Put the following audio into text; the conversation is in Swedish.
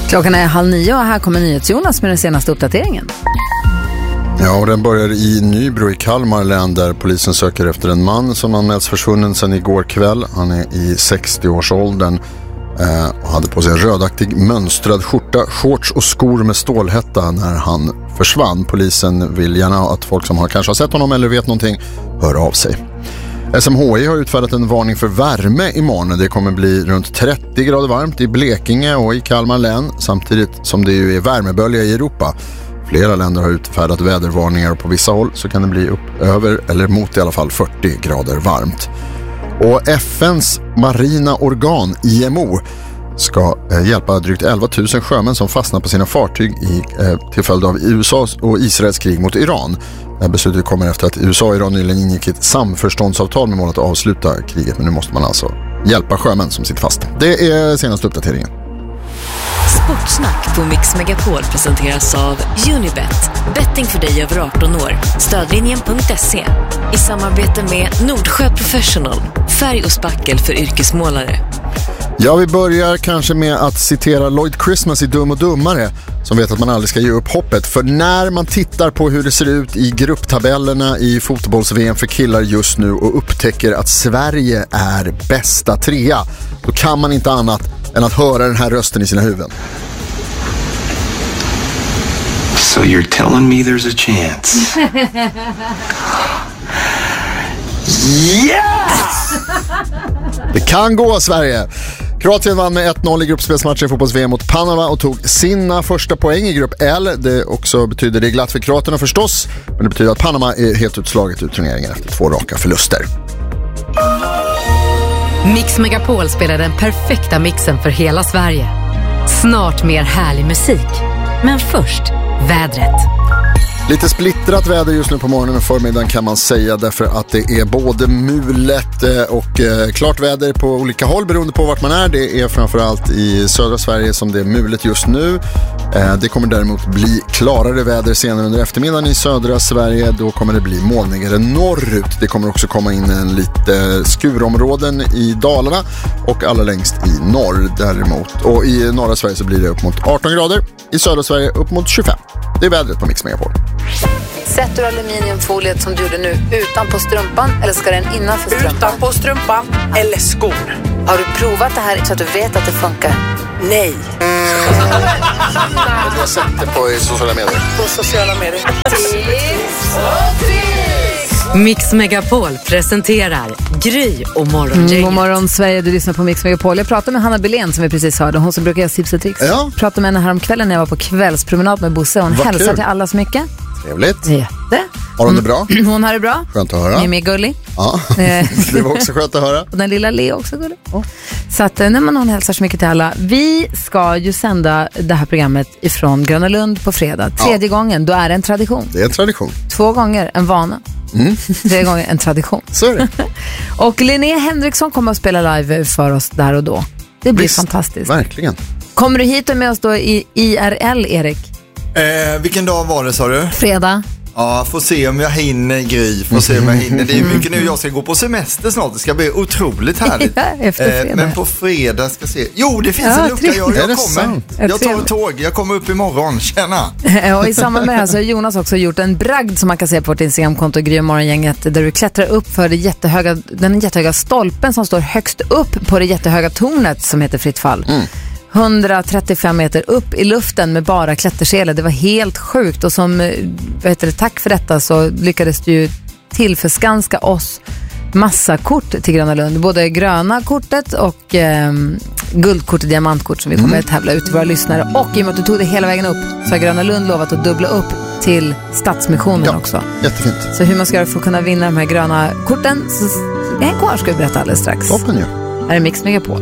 Klockan är 8:30 och här kommer NyhetsJonas med den senaste uppdateringen. Ja, och den börjar i Nybro i Kalmar län där polisen söker efter en man som anmälts försvunnen sedan igår kväll. Han är i 60-årsåldern och hade på sig en rödaktig mönstrad skjorta, shorts och skor med stålhätta när han försvann. Polisen vill gärna att folk som kanske har sett honom eller vet någonting hör av sig. SMHI har utfärdat en varning för värme imorgon. Det kommer bli runt 30 grader varmt i Blekinge och i Kalmar län samtidigt som det ju är värmebölja i Europa. Flera länder har utfärdat vädervarningar och på vissa håll så kan det bli upp över eller mot i alla fall 40 grader varmt. Och FNs marina organ IMO ska hjälpa drygt 11 000 sjömän som fastnar på sina fartyg till följd av USAs och Israels krig mot Iran. Det här beslutet kommer efter att USA och Iran nyligen ingick ett samförståndsavtal med målet att avsluta kriget, men nu måste man alltså hjälpa sjömän som sitter fast. Det är senaste uppdateringen. Sportsnack på Mix Megapol presenteras av Unibet. Betting för dig över 18 år. Stödlinjen.se. I samarbete med Nordsjö Professional. Färg och spackel för yrkesmålare. Ja, vi börjar kanske med att citera Lloyd Christmas i Dum och Dummare, som vet att man aldrig ska ge upp hoppet. För när man tittar på hur det ser ut i grupptabellerna i fotbolls-VM för killar just nu och upptäcker att Sverige är bästa trea, då kan man inte annat än att höra den här rösten i sina huvuden. So you're telling me there's a chance? Yes! Det kan gå, Sverige. Kroatien vann med 1-0 i gruppspelsmatchen i fotbolls-VM mot Panama och tog sina första poäng i grupp L. Det också betyder det glatt för kroaterna förstås, men det betyder att Panama är helt utslaget ur turneringen efter 2 raka förluster. Mix Megapol spelar den perfekta mixen för hela Sverige. Snart mer härlig musik. Men först, vädret. Lite splittrat väder just nu på morgonen och förmiddagen kan man säga, därför att det är både mulet och klart väder på olika håll beroende på vart man är. Det är framförallt i södra Sverige som det är mulet just nu. Det kommer däremot bli klarare väder senare under eftermiddagen i södra Sverige. Då kommer det bli molnigare norrut. Det kommer också komma in en lite skurområden i Dalarna och allra längst i norr däremot. Och i norra Sverige så blir det upp mot 18 grader. I södra Sverige upp mot 25. Det är vädret på Mix Megapol. Sätter du aluminiumfoliet som du gjorde nu utanpå strumpan eller ska den innanför strumpan? Utanpå strumpan eller skor. Har du provat det här så att du vet att det funkar? Nej. Jag har sett det på sociala medier. På sociala medier. Mix Megapol presenterar Gry och Morgongänget. God morgon Sverige, du lyssnar på Mix Megapol. Jag pratade med Hanna Bylén som vi precis hörde. Hon som brukar göra tips och tricks. Ja. Pratade med henne här om kvällen när jag var på kvällspromenad med Bosse. Hon hälsar kul. till alla så mycket. Trevligt. Jätte. Har hon det bra? Hon har det bra. Skönt att höra. Är med gullig. Ja, det var också skönt att höra. Och den lilla Leo också gullig. Så att när man hon hälsar så mycket till alla. Vi ska ju sända det här programmet ifrån Gröna Lund på fredag. 3:e gången, då är det en tradition. Det är en tradition. 2 gånger en vana. 3 gånger en tradition. Så är det. Och Linnea Henriksson kommer att spela live för oss där och då. Det blir fantastiskt. Verkligen. Kommer du hit och med oss då i IRL, Erik? Vilken dag var det, sa du? Fredag. Ja, får se om jag hinner, Gry. Får se om jag hinner. Det är mycket nu. Jag ska gå på semester snart. Det ska bli otroligt härligt. Ja, efter fredag. Men på fredag ska se. Jo, det finns en lucka. Jag kommer. Jag tar ett tåg. Jag kommer upp imorgon. Tjena. Och i samband med det här så har Jonas också gjort en bragd som man kan se på vårt Instagramkonto Gry och Morgongänget, där du klättrar upp för den jättehöga stolpen som står högst upp på det jättehöga tornet som heter Fritt fall. 135 meter upp i luften med bara klättersele. Det var helt sjukt. Och som tack för detta så lyckades du ju tillförskanska oss massa kort till Gröna Lund. Både gröna kortet och guldkort och diamantkort som vi kommer att tävla ut till våra lyssnare. Och i och med att du tog det hela vägen upp så har Gröna Lund lovat att dubbla upp till Stadsmissionen också. Jättefint. Så hur man ska göra för att kunna vinna de här gröna korten, så en kvar ska vi berätta alldeles strax. Toppen ju. Här är Mix Megapol.